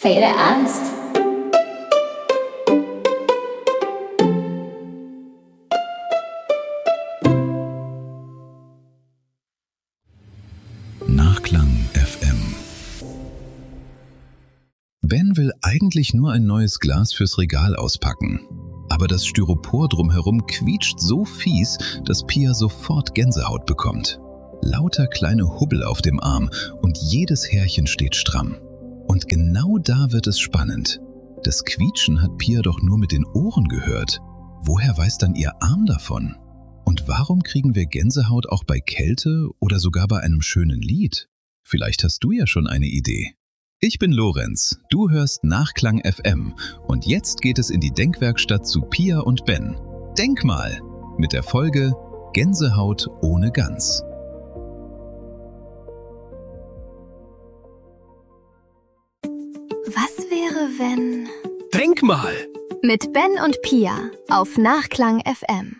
Faire Angst. Nachklang FM. Ben will eigentlich nur ein neues Glas fürs Regal auspacken. Aber das Styropor drumherum quietscht so fies, dass Pia sofort Gänsehaut bekommt. Lauter kleine Hubbel auf dem Arm und jedes Härchen steht stramm. Und genau da wird es spannend. Das Quietschen hat Pia doch nur mit den Ohren gehört. Woher weiß dann ihr Arm davon? Und warum kriegen wir Gänsehaut auch bei Kälte oder sogar bei einem schönen Lied? Vielleicht hast du ja schon eine Idee. Ich bin Lorenz, du hörst Nachklang FM und jetzt geht es in die Denkwerkstatt zu Pia und Ben. Denk mal! Mit der Folge Gänsehaut ohne Gans. Was wäre, wenn... Denk mal! Mit Ben und Pia auf Nachklang FM.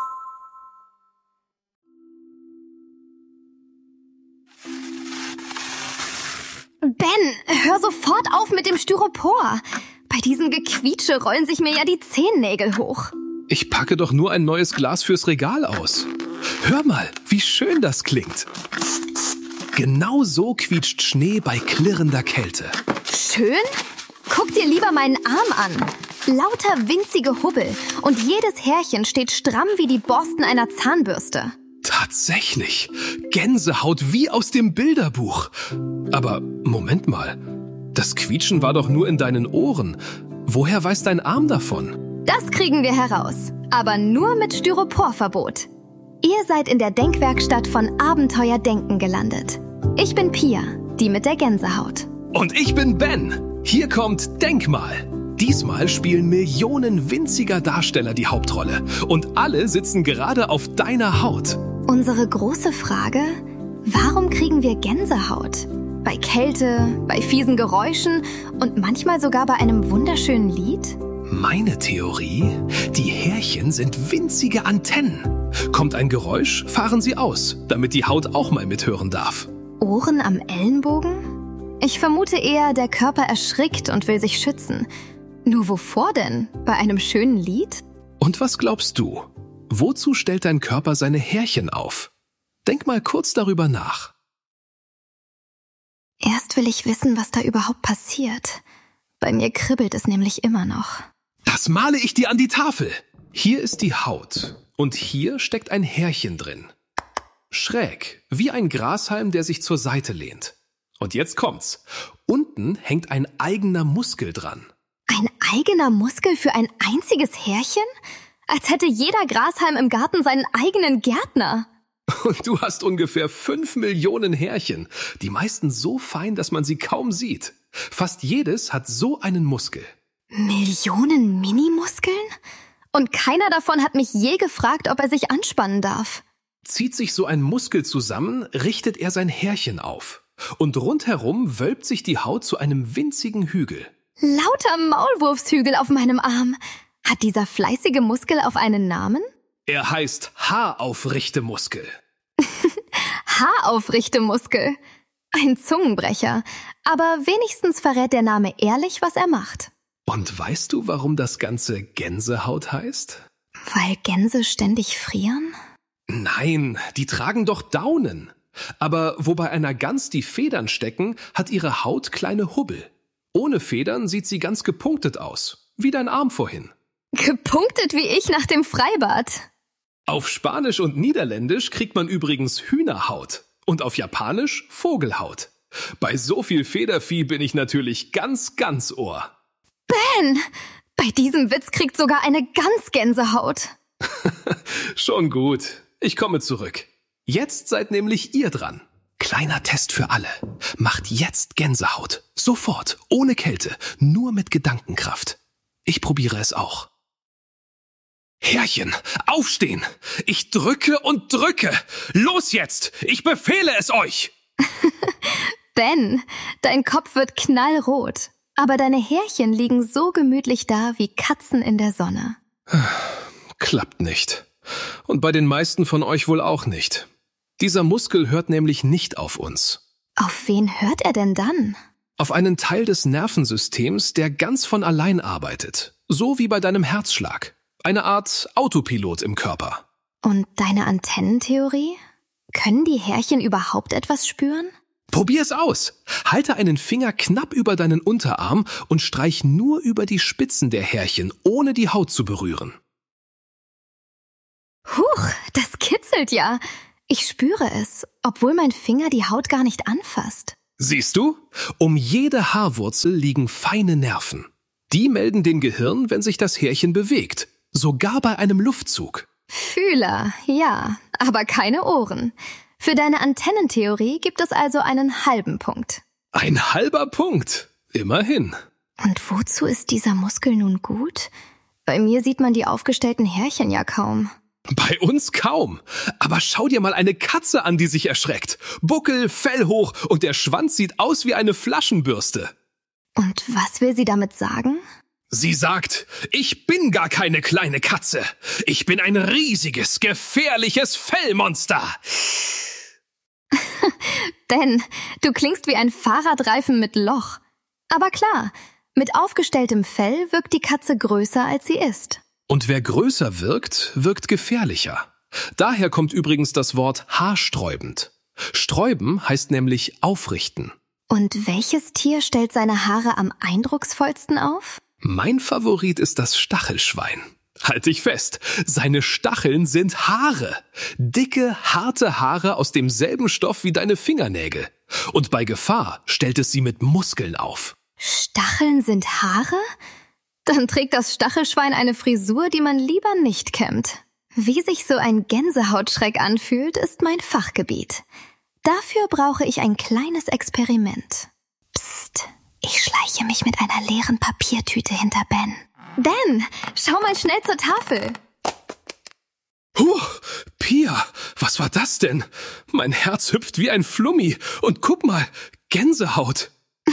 Ben, hör sofort auf mit dem Styropor. Bei diesem Gequietsche rollen sich mir ja die Zehennägel hoch. Ich packe doch nur ein neues Glas fürs Regal aus. Hör mal, wie schön das klingt. Genau so quietscht Schnee bei klirrender Kälte. Schön? Guck dir lieber meinen Arm an. Lauter winzige Hubbel und jedes Härchen steht stramm wie die Borsten einer Zahnbürste. Tatsächlich. Gänsehaut wie aus dem Bilderbuch. Aber Moment mal. Das Quietschen war doch nur in deinen Ohren. Woher weiß dein Arm davon? Das kriegen wir heraus. Aber nur mit Styroporverbot. Ihr seid in der Denkwerkstatt von Abenteuer Denken gelandet. Ich bin Pia, die mit der Gänsehaut. Und ich bin Ben. Hier kommt Denk mal. Diesmal spielen Millionen winziger Darsteller die Hauptrolle. Und alle sitzen gerade auf deiner Haut. Unsere große Frage: Warum kriegen wir Gänsehaut? Bei Kälte, bei fiesen Geräuschen und manchmal sogar bei einem wunderschönen Lied? Meine Theorie? Die Härchen sind winzige Antennen. Kommt ein Geräusch, fahren sie aus, damit die Haut auch mal mithören darf. Ohren am Ellenbogen? Ich vermute eher, der Körper erschrickt und will sich schützen. Nur wovor denn? Bei einem schönen Lied? Und was glaubst du? Wozu stellt dein Körper seine Härchen auf? Denk mal kurz darüber nach. Erst will ich wissen, was da überhaupt passiert. Bei mir kribbelt es nämlich immer noch. Das male ich dir an die Tafel. Hier ist die Haut und hier steckt ein Härchen drin. Schräg, wie ein Grashalm, der sich zur Seite lehnt. Und jetzt kommt's. Unten hängt ein eigener Muskel dran. Ein eigener Muskel für ein einziges Härchen? Als hätte jeder Grashalm im Garten seinen eigenen Gärtner. Und du hast ungefähr 5 Millionen Härchen. Die meisten so fein, dass man sie kaum sieht. Fast jedes hat so einen Muskel. Millionen Minimuskeln? Und keiner davon hat mich je gefragt, ob er sich anspannen darf. Zieht sich so ein Muskel zusammen, richtet er sein Härchen auf. Und rundherum wölbt sich die Haut zu einem winzigen Hügel. Lauter Maulwurfshügel auf meinem Arm. Hat dieser fleißige Muskel auf einen Namen? Er heißt Haaraufrichtemuskel. Haaraufrichtemuskel. Ein Zungenbrecher. Aber wenigstens verrät der Name ehrlich, was er macht. Und weißt du, warum das Ganze Gänsehaut heißt? Weil Gänse ständig frieren? Nein, die tragen doch Daunen. Aber wo bei einer Gans die Federn stecken, hat ihre Haut kleine Hubbel. Ohne Federn sieht sie ganz gepunktet aus, wie dein Arm vorhin. Gepunktet wie ich nach dem Freibad. Auf Spanisch und Niederländisch kriegt man übrigens Hühnerhaut und auf Japanisch Vogelhaut. Bei so viel Federvieh bin ich natürlich ganz Ohr. Ben, bei diesem Witz kriegt sogar eine Gans Gänsehaut. Schon gut, ich komme zurück. Jetzt seid nämlich ihr dran. Kleiner Test für alle. Macht jetzt Gänsehaut. Sofort, ohne Kälte, nur mit Gedankenkraft. Ich probiere es auch. Härchen, aufstehen! Ich drücke und drücke! Los jetzt! Ich befehle es euch! Ben, dein Kopf wird knallrot. Aber deine Härchen liegen so gemütlich da wie Katzen in der Sonne. Klappt nicht. Und bei den meisten von euch wohl auch nicht. Dieser Muskel hört nämlich nicht auf uns. Auf wen hört er denn dann? Auf einen Teil des Nervensystems, der ganz von allein arbeitet. So wie bei deinem Herzschlag. Eine Art Autopilot im Körper. Und deine Antennentheorie? Können die Härchen überhaupt etwas spüren? Probier es aus. Halte einen Finger knapp über deinen Unterarm und streich nur über die Spitzen der Härchen, ohne die Haut zu berühren. Huch, das kitzelt ja. Ich spüre es, obwohl mein Finger die Haut gar nicht anfasst. Siehst du? Um jede Haarwurzel liegen feine Nerven. Die melden dem Gehirn, wenn sich das Härchen bewegt. Sogar bei einem Luftzug. Fühler, ja, aber keine Ohren. Für deine Antennentheorie gibt es also einen halben Punkt. Ein halber Punkt. Immerhin. Und wozu ist dieser Muskel nun gut? Bei mir sieht man die aufgestellten Härchen ja kaum. Bei uns kaum. Aber schau dir mal eine Katze an, die sich erschreckt. Buckel, Fell hoch und der Schwanz sieht aus wie eine Flaschenbürste. Und was will sie damit sagen? Sie sagt, ich bin gar keine kleine Katze. Ich bin ein riesiges, gefährliches Fellmonster. Ben, du klingst wie ein Fahrradreifen mit Loch. Aber klar, mit aufgestelltem Fell wirkt die Katze größer, als sie ist. Und wer größer wirkt, wirkt gefährlicher. Daher kommt übrigens das Wort haarsträubend. Sträuben heißt nämlich aufrichten. Und welches Tier stellt seine Haare am eindrucksvollsten auf? Mein Favorit ist das Stachelschwein. Halt dich fest, seine Stacheln sind Haare. Dicke, harte Haare aus demselben Stoff wie deine Fingernägel. Und bei Gefahr stellt es sie mit Muskeln auf. Stacheln sind Haare? Dann trägt das Stachelschwein eine Frisur, die man lieber nicht kämmt. Wie sich so ein Gänsehautschreck anfühlt, ist mein Fachgebiet. Dafür brauche ich ein kleines Experiment. Psst, ich schleiche mich mit einer leeren Papiertüte hinter Ben. Ben, schau mal schnell zur Tafel. Pia, was war das denn? Mein Herz hüpft wie ein Flummi. Und guck mal, Gänsehaut.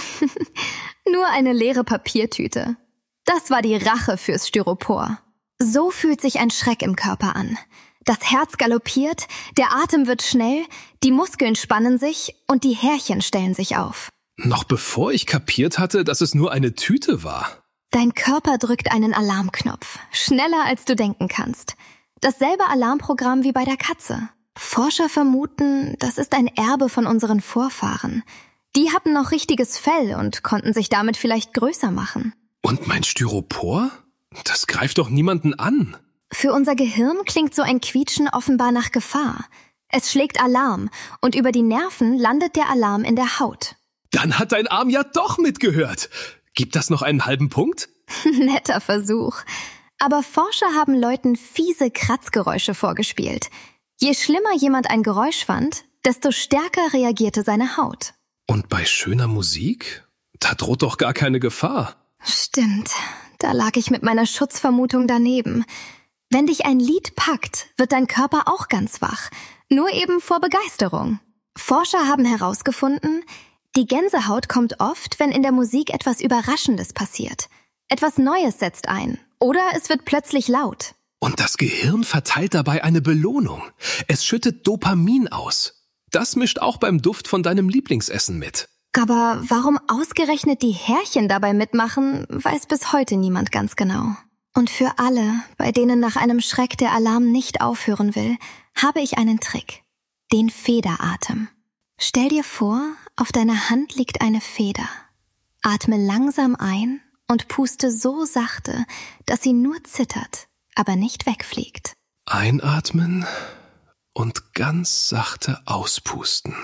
Nur eine leere Papiertüte. Das war die Rache fürs Styropor. So fühlt sich ein Schreck im Körper an. Das Herz galoppiert, der Atem wird schnell, die Muskeln spannen sich und die Härchen stellen sich auf. Noch bevor ich kapiert hatte, dass es nur eine Tüte war. Dein Körper drückt einen Alarmknopf, schneller als du denken kannst. Dasselbe Alarmprogramm wie bei der Katze. Forscher vermuten, das ist ein Erbe von unseren Vorfahren. Die hatten noch richtiges Fell und konnten sich damit vielleicht größer machen. Und mein Styropor? Das greift doch niemanden an. Für unser Gehirn klingt so ein Quietschen offenbar nach Gefahr. Es schlägt Alarm und über die Nerven landet der Alarm in der Haut. Dann hat dein Arm ja doch mitgehört. Gibt das noch einen halben Punkt? Netter Versuch. Aber Forscher haben Leuten fiese Kratzgeräusche vorgespielt. Je schlimmer jemand ein Geräusch fand, desto stärker reagierte seine Haut. Und bei schöner Musik? Da droht doch gar keine Gefahr. Stimmt, da lag ich mit meiner Schutzvermutung daneben. Wenn dich ein Lied packt, wird dein Körper auch ganz wach, nur eben vor Begeisterung. Forscher haben herausgefunden, die Gänsehaut kommt oft, wenn in der Musik etwas Überraschendes passiert. Etwas Neues setzt ein oder es wird plötzlich laut. Und das Gehirn verteilt dabei eine Belohnung. Es schüttet Dopamin aus. Das mischt auch beim Duft von deinem Lieblingsessen mit. Aber warum ausgerechnet die Härchen dabei mitmachen, weiß bis heute niemand ganz genau. Und für alle, bei denen nach einem Schreck der Alarm nicht aufhören will, habe ich einen Trick. Den Federatem. Stell dir vor, auf deiner Hand liegt eine Feder. Atme langsam ein und puste so sachte, dass sie nur zittert, aber nicht wegfliegt. Einatmen und ganz sachte auspusten.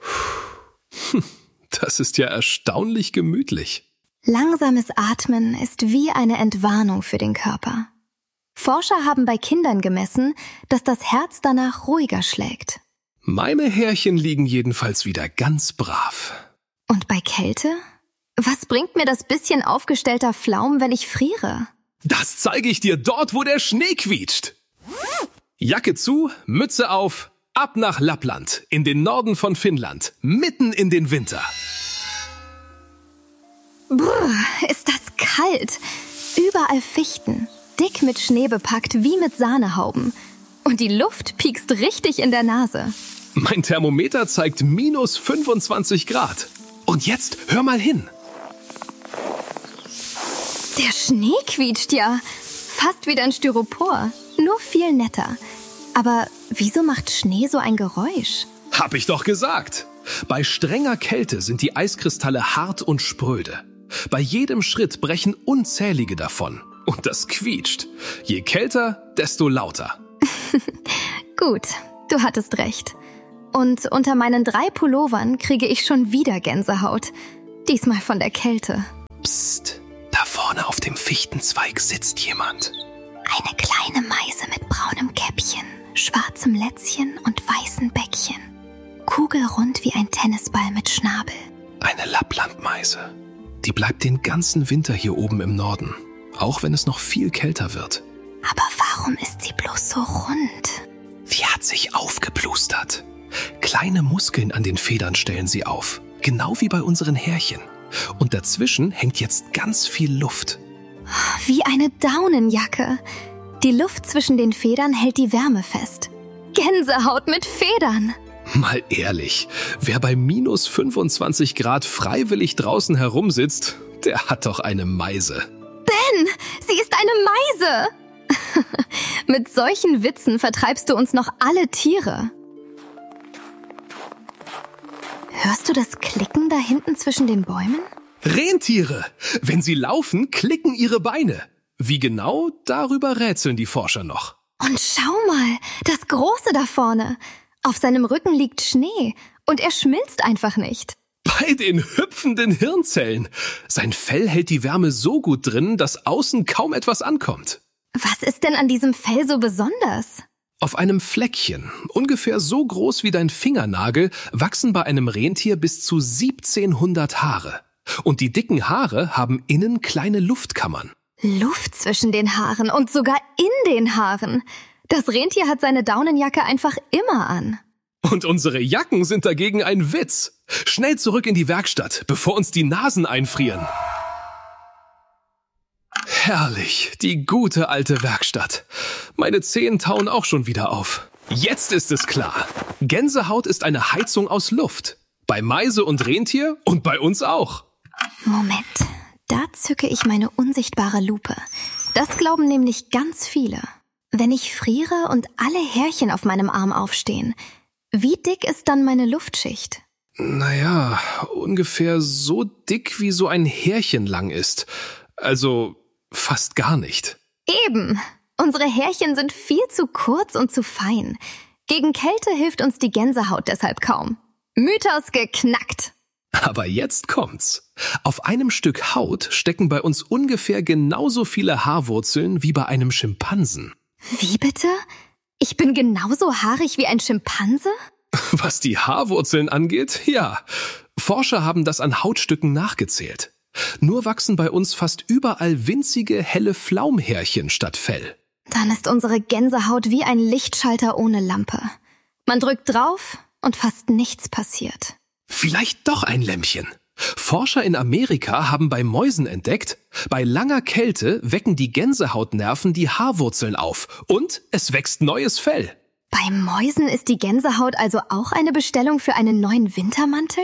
Das ist ja erstaunlich gemütlich. Langsames Atmen ist wie eine Entwarnung für den Körper. Forscher haben bei Kindern gemessen, dass das Herz danach ruhiger schlägt. Meine Härchen liegen jedenfalls wieder ganz brav. Und bei Kälte? Was bringt mir das bisschen aufgestellter Flaum, wenn ich friere? Das zeige ich dir dort, wo der Schnee quietscht. Jacke zu, Mütze auf, ab nach Lappland, in den Norden von Finnland, mitten in den Winter. Brr, ist das kalt. Überall Fichten, dick mit Schnee bepackt wie mit Sahnehauben. Und die Luft piekst richtig in der Nase. Mein Thermometer zeigt minus 25 Grad. Und jetzt hör mal hin. Der Schnee quietscht ja. Fast wie dein Styropor, nur viel netter. Aber wieso macht Schnee so ein Geräusch? Hab ich doch gesagt. Bei strenger Kälte sind die Eiskristalle hart und spröde. Bei jedem Schritt brechen unzählige davon. Und das quietscht. Je kälter, desto lauter. Gut, du hattest recht. Und unter meinen 3 Pullovern kriege ich schon wieder Gänsehaut. Diesmal von der Kälte. Psst, da vorne auf dem Fichtenzweig sitzt jemand. Eine kleine Meise mit braunem Käppchen, schwarzem Lätzchen und weißen Bäckchen. Kugelrund wie ein Tennisball mit Schnabel. Eine Lapplandmeise. Die bleibt den ganzen Winter hier oben im Norden, auch wenn es noch viel kälter wird. Aber warum ist sie bloß so rund? Sie hat sich aufgeplustert. Kleine Muskeln an den Federn stellen sie auf, genau wie bei unseren Härchen. Und dazwischen hängt jetzt ganz viel Luft. Wie eine Daunenjacke. Die Luft zwischen den Federn hält die Wärme fest. Gänsehaut mit Federn. Mal ehrlich, wer bei minus 25 Grad freiwillig draußen herumsitzt, der hat doch eine Meise. Ben, sie ist eine Meise. Mit solchen Witzen vertreibst du uns noch alle Tiere. Hörst du das Klicken da hinten zwischen den Bäumen? Rentiere! Wenn sie laufen, klicken ihre Beine. Wie genau, darüber rätseln die Forscher noch. Und schau mal, das Große da vorne. Auf seinem Rücken liegt Schnee und er schmilzt einfach nicht. Bei den hüpfenden Hirnzellen. Sein Fell hält die Wärme so gut drin, dass außen kaum etwas ankommt. Was ist denn an diesem Fell so besonders? Auf einem Fleckchen, ungefähr so groß wie dein Fingernagel, wachsen bei einem Rentier bis zu 1700 Haare. Und die dicken Haare haben innen kleine Luftkammern. Luft zwischen den Haaren und sogar in den Haaren. Das Rentier hat seine Daunenjacke einfach immer an. Und unsere Jacken sind dagegen ein Witz. Schnell zurück in die Werkstatt, bevor uns die Nasen einfrieren. Herrlich, die gute alte Werkstatt. Meine Zehen tauen auch schon wieder auf. Jetzt ist es klar. Gänsehaut ist eine Heizung aus Luft. Bei Meise und Rentier und bei uns auch. Moment, da zücke ich meine unsichtbare Lupe. Das glauben nämlich ganz viele. Wenn ich friere und alle Härchen auf meinem Arm aufstehen, wie dick ist dann meine Luftschicht? Naja, ungefähr so dick, wie so ein Härchen lang ist. Also fast gar nicht. Eben. Unsere Härchen sind viel zu kurz und zu fein. Gegen Kälte hilft uns die Gänsehaut deshalb kaum. Mythos geknackt. Aber jetzt kommt's. Auf einem Stück Haut stecken bei uns ungefähr genauso viele Haarwurzeln wie bei einem Schimpansen. Wie bitte? Ich bin genauso haarig wie ein Schimpanse? Was die Haarwurzeln angeht, ja. Forscher haben das an Hautstücken nachgezählt. Nur wachsen bei uns fast überall winzige, helle Flaumhärchen statt Fell. Dann ist unsere Gänsehaut wie ein Lichtschalter ohne Lampe. Man drückt drauf und fast nichts passiert. Vielleicht doch ein Lämpchen. Forscher in Amerika haben bei Mäusen entdeckt, bei langer Kälte wecken die Gänsehautnerven die Haarwurzeln auf und es wächst neues Fell. Bei Mäusen ist die Gänsehaut also auch eine Bestellung für einen neuen Wintermantel?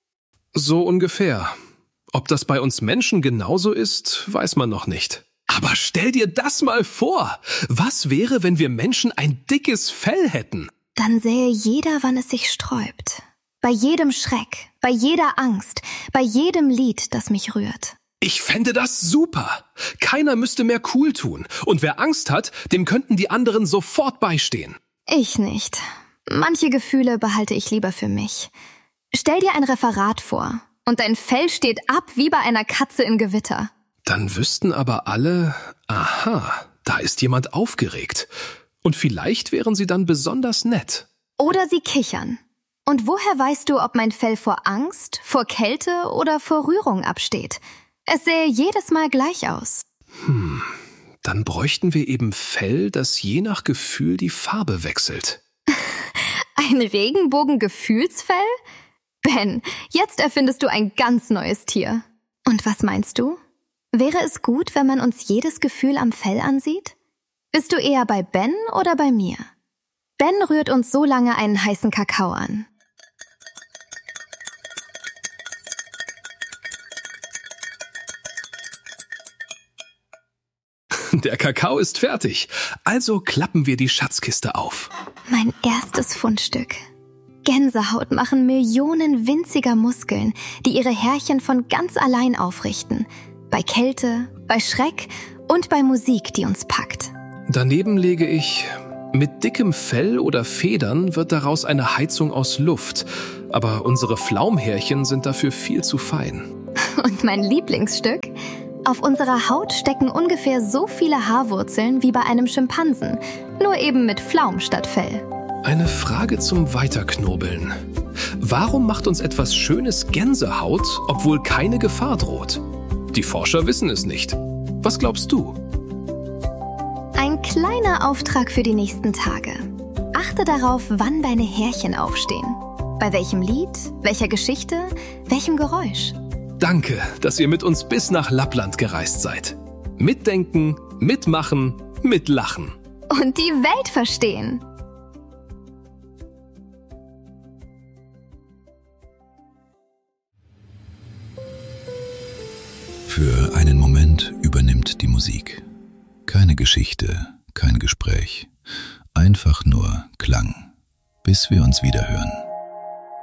So ungefähr. Ob das bei uns Menschen genauso ist, weiß man noch nicht. Aber stell dir das mal vor! Was wäre, wenn wir Menschen ein dickes Fell hätten? Dann sähe jeder, wann es sich sträubt. Bei jedem Schreck, bei jeder Angst, bei jedem Lied, das mich rührt. Ich fände das super. Keiner müsste mehr cool tun. Und wer Angst hat, dem könnten die anderen sofort beistehen. Ich nicht. Manche Gefühle behalte ich lieber für mich. Stell dir ein Referat vor und dein Fell steht ab wie bei einer Katze im Gewitter. Dann wüssten aber alle, aha, da ist jemand aufgeregt. Und vielleicht wären sie dann besonders nett. Oder sie kichern. Und woher weißt du, ob mein Fell vor Angst, vor Kälte oder vor Rührung absteht? Es sähe jedes Mal gleich aus. Dann bräuchten wir eben Fell, das je nach Gefühl die Farbe wechselt. Ein Regenbogen-Gefühlsfell? Ben, jetzt erfindest du ein ganz neues Tier. Und was meinst du? Wäre es gut, wenn man uns jedes Gefühl am Fell ansieht? Bist du eher bei Ben oder bei mir? Ben rührt uns so lange einen heißen Kakao an. Der Kakao ist fertig. Also klappen wir die Schatzkiste auf. Mein erstes Fundstück. Gänsehaut machen Millionen winziger Muskeln, die ihre Härchen von ganz allein aufrichten. Bei Kälte, bei Schreck und bei Musik, die uns packt. Daneben lege ich: Mit dickem Fell oder Federn wird daraus eine Heizung aus Luft. Aber unsere Flaumhärchen sind dafür viel zu fein. Und mein Lieblingsstück? Auf unserer Haut stecken ungefähr so viele Haarwurzeln wie bei einem Schimpansen, nur eben mit Flaum statt Fell. Eine Frage zum Weiterknobeln. Warum macht uns etwas Schönes Gänsehaut, obwohl keine Gefahr droht? Die Forscher wissen es nicht. Was glaubst du? Ein kleiner Auftrag für die nächsten Tage. Achte darauf, wann deine Härchen aufstehen. Bei welchem Lied, welcher Geschichte, welchem Geräusch. Danke, dass ihr mit uns bis nach Lappland gereist seid. Mitdenken, mitmachen, mitlachen. Und die Welt verstehen. Für einen Moment übernimmt die Musik. Keine Geschichte, kein Gespräch. Einfach nur Klang. Bis wir uns wieder hören.